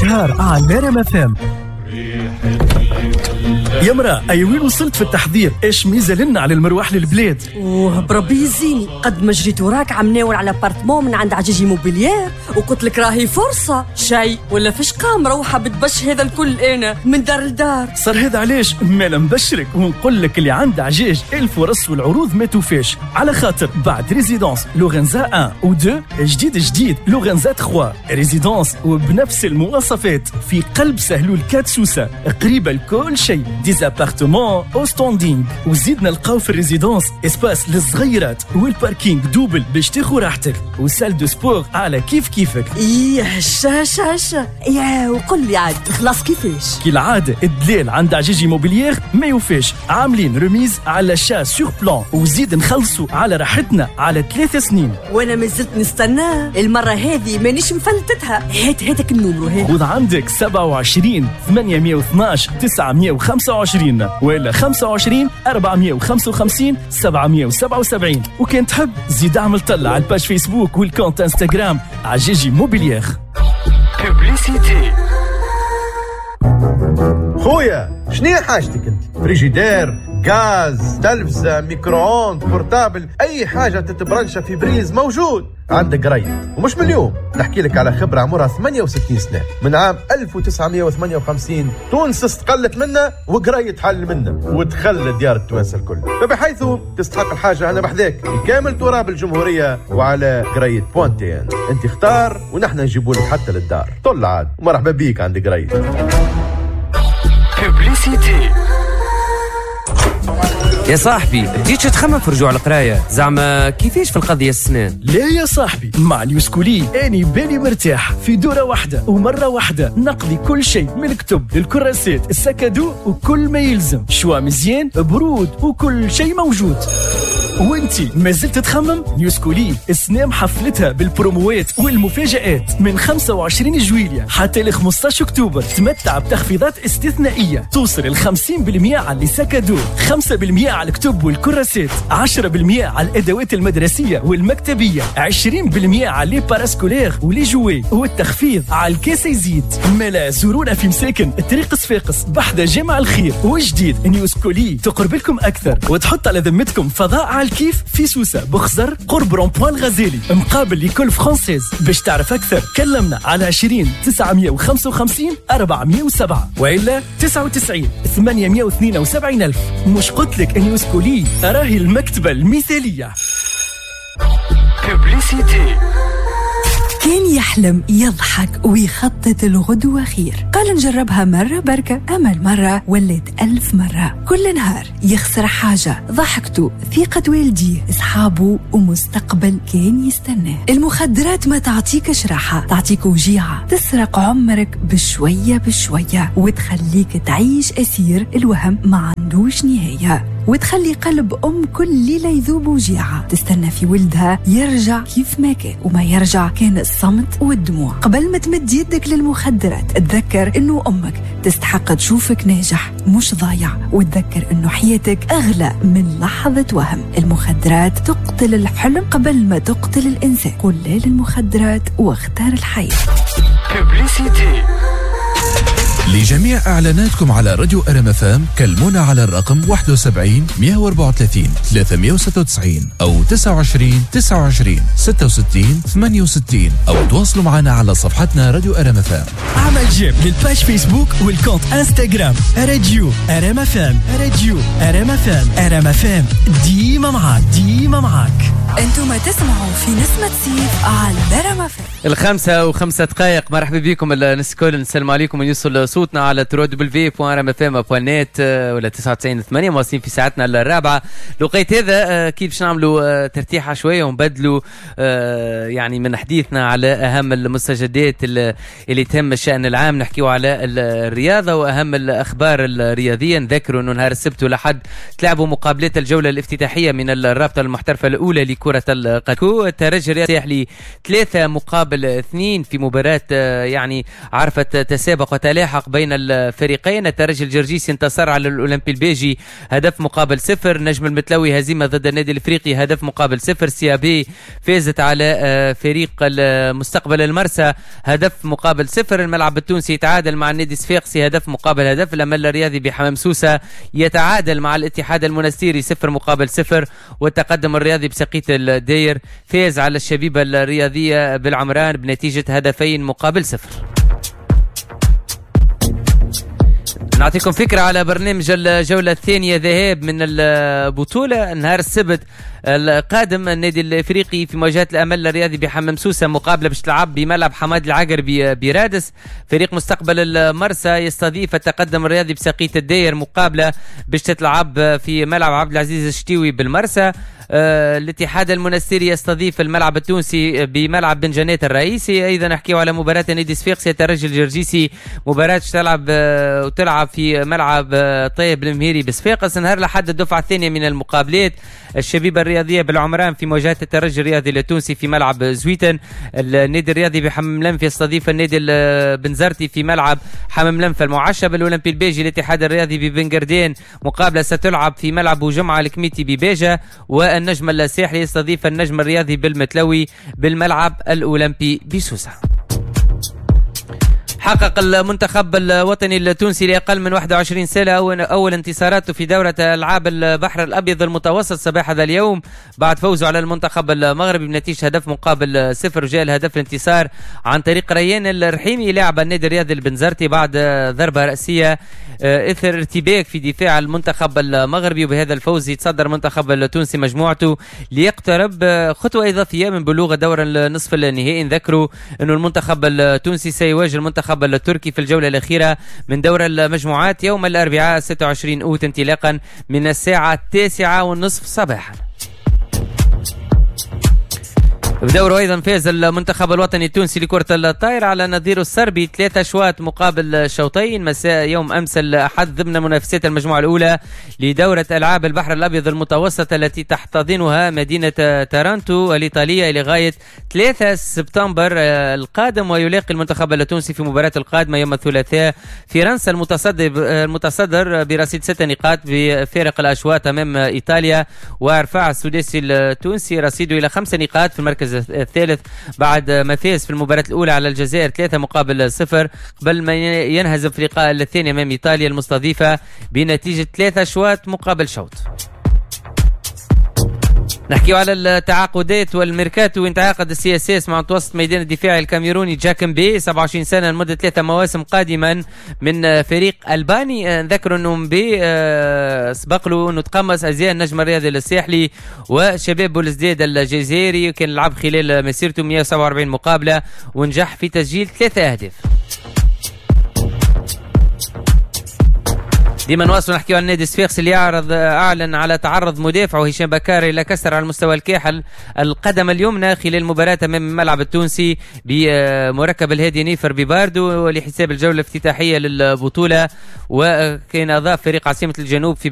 شهر على ريم FM. يا مرا أي وين وصلت في التحضير؟ إيش ميزة لنا على المروح للبلاد؟ بربي يزيني قد ما جريت وراك عم ناول على بارتمون من عند عجيجي موبيليير وقلت لك راهي فرصة شيء ولا فيش قام روحة بتبش هذا الكل أنا من دار لدار. صار هذا علاش ما نبشرك ونقول لك اللي عند عجاج الفرص والعروض ما توفاش، على خاطر بعد ريزيدونس لورنزا 1 و 2 جديد لورنزا 3 ريزيدونس وبنفس المواصفات في قلب سهلول 4 سوسة قريبة لكل شيء، ديزابارتمون او ستاندينغ. وزيدنا نلقاو في الريزيدونس اسباس للصغيرات والباركينغ دوبل باش تاخذ راحتك وسال دو سبور على كيفك. ايه هشا يا وقل لي عاد خلاص كيفاش؟ كي العادة الدلال عند عجيجي موبيليير ما يوفاش، عاملين رميز على شا سور بلان وزيد نخلصوا على راحتنا على 3 سنين. وانا ما زلت نستنى المرة هذه مانيش مفلتتها. هاتك النمرو هذا. خذ عندك 27 812 925 ولا 25 455 777. وكان تحب زيد اعمل طلع على الباج فيسبوك والكونت انستغرام عجيجي موبيليير. بوبليسيتي. خويا شنو حاجتك انت؟ فريجيدير، غاز، تلفزة، ميكرووند، بورتابل، اي حاجه تتبرنشها في بريز موجود عندك قريت. ومش من اليوم، نحكي لك على خبره عمرها 68 سنه، من عام 1958 تونس استقلت منها وقريت حل منها وتخلى ديار التوانسه الكل، فبحيث تستحق الحاجه انا بحذاك بكامل تراب الجمهوريه وعلى قريت بوانتين. انت اختار ونحن نجيبوا لك حتى للدار. طل عاد ومرحبا بيك عند قريت. بوبليسيتي. يا صاحبي بديتش تخمم في رجوع القرايه، زعما كيفاش في القضيه السنان؟ لا يا صاحبي مع نيوسكولي اني بالي مرتاح في دوره واحده ومره واحده نقضي كل شيء من الكتب للكراسات السكادو وكل ما يلزم، شوا مزيان برود وكل شيء موجود. وانتي ما زلت تخمم؟ نيوسكولي السنة محفلتها بالبروموات والمفاجآت من 25 جويلية حتى ل 15 أكتوبر. تمتع بتخفيضات استثنائية توصل ل 50% على السكادو، 5% على الكتب والكراسات، 10% على الأدوات المدرسية والمكتبية، 20% على لي باراسكولير ولي جوي، والتخفيض على الكاس يزيد. ملا زورونا في مساكن الطريق صفاقس بحذا جامع الخير. وجديد نيوسكولي تقرب لكم أكثر وتحط على ذمتكم فضاء على الكيف في سوسة بخزر قرب رون-بوان الغزالي مقابل ليكول فرانسيز. باش تعرف أكثر كلمنا على 20 955 407 وإلا 99 872 ألف. مش قلت لك نيوسكولي راهي المكتبة المثالية. بوبليسيتي. كان يحلم يضحك ويخطط الغدوة خير، قال نجربها مرة بركة، أمل مرة ولات 1000 مرة. كل نهار يخسر حاجة، ضحكته، ثقة والديه، أصحابه ومستقبل كان يستناه. المخدرات ما تعطيكش راحة، تعطيك وجيعة، تسرق عمرك بشوية بشوية وتخليك تعيش أسير الوهم ما عندوش نهاية، وتخلي قلب أم كل ليلة يذوب وجيعة، تستنى في ولدها يرجع كيف ما كان، وما يرجع كان الصمت والدموع. قبل ما تمد يدك للمخدرات تذكر إنه أمك تستحق تشوفك ناجح مش ضايع، وتذكر إنه حياتك أغلى من لحظة وهم. المخدرات تقتل الحلم قبل ما تقتل الإنسان. قل لا للمخدرات واختار الحياة. بوبليسيتي. لجميع إعلاناتكم على راديو ريم FM كلمونا على الرقم 71 134 396 أو 29 29 66 68 أو تواصلوا معنا على صفحتنا راديو ريم FM. اعمل جيم للباج فيسبوك والكونت انستغرام راديو ريم FM. راديو ريم FM. ريم FM ديما معاك. أنتم تسمعوا في نسمة سيف على ريم FM. 5:05. مرحبا بكم الناس الكل، نسلم عليكم ونوصل صوتنا على www.rmfm.net ولا 99.8 مواصلين في ساعتنا الرابعة. لقيت هذا كيف باش نعملوا ترتيحة شوية ونبدلوا يعني من حديثنا على أهم المستجدات اللي تهم الشأن العام. نحكيوا على الرياضة وأهم الأخبار الرياضية. نذكروا أنه نهار السبت ولحد تلعبوا مقابلات الجولة الافتتاحية من الرابطة المحترفة الأولى لكرة القدم. الترجي رياح لي 3 مقابل 2 في مباراة يعني عرفت تسابق وتلاحق بين الفريقين. الترجي الجرجيسي انتصر على الأولمبي البيجي هدف مقابل 0، نجم المتلوي هزيمة ضد النادي الإفريقي هدف مقابل 0، سيابي فازت على فريق مستقبل المرسى هدف مقابل 0، الملعب التونسي يتعادل مع النادي الصفاقسي هدف مقابل هدف، الأمل الرياضي بحمام سوسة يتعادل مع الاتحاد المنستيري 0 مقابل 0، والتقدم الرياضي بسقيت الداير فاز على الشبيبة الرياضية بالعمران بنتيجة هدفين مقابل 0. نعطيكم فكرة على برنامج الجولة الثانية ذهاب من البطولة. نهار السبت القادم النادي الافريقي في مواجهة الامل الرياضي بحمام سوسة مقابلة باش تلعب بملعب حماد العقربي برادس. فريق مستقبل المرسى يستضيف التقدم الرياضي بسقيت الداير مقابلة باش تتلعب في ملعب عبد العزيز الشتيوي بالمرسى. الاتحاد المنستيري يستضيف الملعب التونسي بملعب بن جنات الرئيسي. ايضا نحكيو على مباراة النادي الصفاقسي الترجي الجرجيسي مباراة تلعب في ملعب طيب المهيري بصفاقس. نهار الأحد الدفعة الثانية من المقابلات الشبيبة الرياضية بالعمران في مواجهة الترجي الرياضي التونسي في ملعب زويتن. النادي الرياضي بحمام لنف يستضيف النادي البنزرتي في ملعب حمام لنف المعشب. الأولمبي البيجي الاتحاد الرياضي ببنجردين مقابلة ستلعب في ملعب بوجمعة الكميتي ببيجة. والنجم الساحلي يستضيف النجم الرياضي بالمتلوي بالملعب الأولمبي بسوسة. حقق المنتخب الوطني التونسي لأقل من 21 سنة أول انتصاراته في دورة ألعاب البحر الأبيض المتوسط صباح هذا اليوم بعد فوزه على المنتخب المغربي بنتيجة هدف مقابل 0. جاء الهدف الانتصار عن طريق ريان الرحيمي لاعب النادي الرياضي البنزرتي بعد ضربة رأسية إثر ارتباك في دفاع المنتخب المغربي. وبهذا الفوز يتصدر المنتخب التونسي مجموعته ليقترب خطوة إضافية من بلوغ دور النصف النهائي. نذكروا أنه المنتخب التونسي سيواجه المنتخب التركي في الجولة الأخيرة من دور المجموعات يوم الأربعاء 26 أوت انطلاقا من الساعة 9:30 صباحا. بدوره أيضا فاز المنتخب الوطني التونسي لكرة الطائرة على نظيره الصربي 3 أشواط مقابل شوطين مساء يوم أمس الأحد ضمن منافسات المجموعة الأولى لدورة ألعاب البحر الأبيض المتوسط التي تحتضنها مدينة تارانتو الإيطالية لغاية 3 سبتمبر القادم. ويلاقي المنتخب التونسي في مباراة القادمة يوم الثلاثاء فرنسا المتصدر برصيد 6 نقاط بفارق الأشواط أمام إيطاليا. ورفع السداسي التونسي رصيده إلى 5 نقاط في المركز الثالث بعد ما فاز في المباراة الأولى على الجزائر 3 مقابل 0 قبل ما ينهزم في اللقاء الثاني أمام إيطاليا المستضيفة بنتيجة 3 أشواط مقابل شوط. نحكيو على التعاقدات والميركاتو. وين تعاقد السياسيس مع متوسط ميدان الدفاع الكاميروني جاكمبي 27 سنة لمدة 3 مواسم قادما من فريق ألباني. نذكر أنه مبي سبق له أنه تقمص أزياء النجم الرياضي الساحلي وشباب بولزداد الجزائري كان لعب خلال مسيرته 147 مقابلة ونجح في تسجيل 3 أهداف. ديما نواصل نحكيو عن النادي الصفاقسي اللي اعلن على تعرض مدافعه هشام بكاري الى كسر على المستوى الكاحل القدم اليمنى خلال مباراة امام الملعب التونسي بمركب الهادي نيفر بباردو لحساب الجولة الافتتاحية للبطولة. وكان اضاف فريق عاصمة الجنوب في